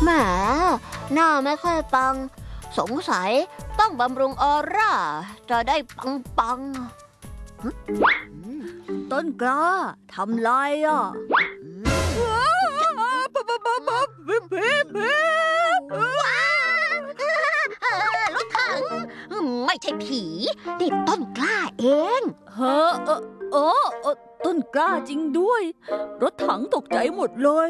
แหมหน้าไม่ค่อยปังสงสัยต้องบำรุงออร่าจะได้ปังต้นกล้าทำไรอ่ะรถถังไม่ใช่ผีนี่ต้นกล้าเองเฮ้อต้นกล้าจริงด้วยรถถังตกใจหมดเลย